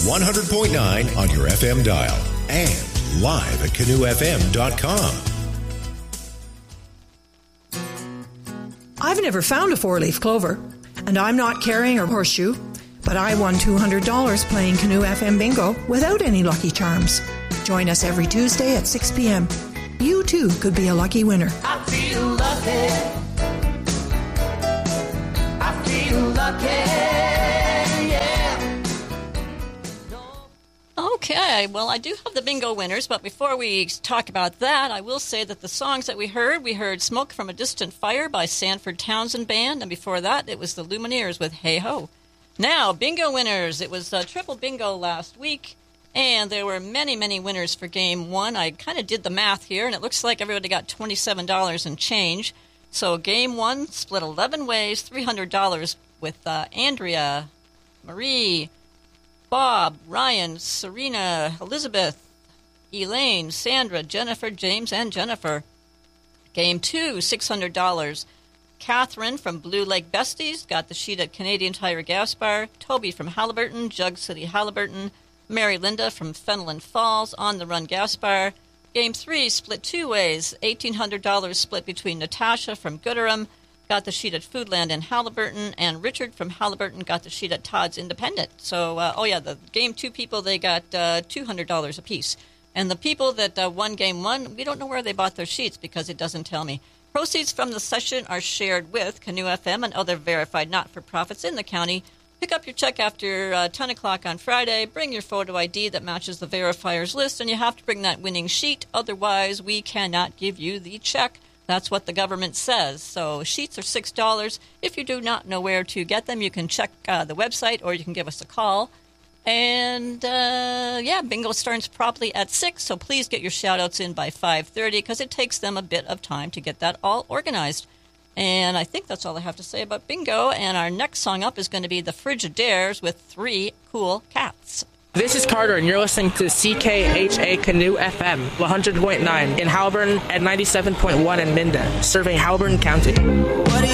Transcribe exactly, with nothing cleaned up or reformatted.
one hundred point nine on your F M dial and live at canoe f m dot com. I've never found a four-leaf clover, and I'm not carrying a horseshoe, but I won two hundred dollars playing Canoe F M Bingo without any Lucky Charms. Join us every Tuesday at six p.m. You, too, could be a lucky winner. I feel lucky. I feel lucky, yeah. Okay, well, I do have the bingo winners, but before we talk about that, I will say that the songs that we heard, we heard Smoke from a Distant Fire by Sanford Townsend Band, and before that, it was the Lumineers with Hey Ho. Now, bingo winners. It was uh, triple bingo last week, and there were many, many winners for game one. I kind of did the math here, and it looks like everybody got twenty-seven dollars and change. So game one split eleven ways, three hundred dollars with uh, Andrea, Marie, Bob, Ryan, Serena, Elizabeth, Elaine, Sandra, Jennifer, James, and Jennifer. Game two, six hundred dollars. Catherine from Blue Lake Besties got the sheet at Canadian Tire Gas Bar. Toby from Halliburton, Jug City Halliburton. Mary Linda from Fenelon Falls, On the Run Gas Bar. Game three split two ways. eighteen hundred dollars split between Natasha from Gooderham, got the sheet at Foodland in Halliburton, and Richard from Halliburton got the sheet at Todd's Independent. So, uh, oh yeah, the game two people, they got uh, two hundred dollars apiece. And the people that uh, won game one, we don't know where they bought their sheets because it doesn't tell me. Proceeds from the session are shared with Canoe F M and other verified not-for-profits in the county. Pick up your check after uh, ten o'clock on Friday. Bring your photo I D that matches the verifiers list, and you have to bring that winning sheet. Otherwise, we cannot give you the check. That's what the government says. So sheets are six dollars. If you do not know where to get them, you can check uh, the website or you can give us a call. And, uh, yeah, bingo starts promptly at six, so please get your shout-outs in by five thirty because it takes them a bit of time to get that all organized. And I think that's all I have to say about bingo. And our next song up is going to be the Frigidaires with Three Cool Cats. This is Carter, and you're listening to C K H A Canoe F M, one hundred point nine in Halliburton and ninety-seven point one in Minden, serving Halliburton County. What do you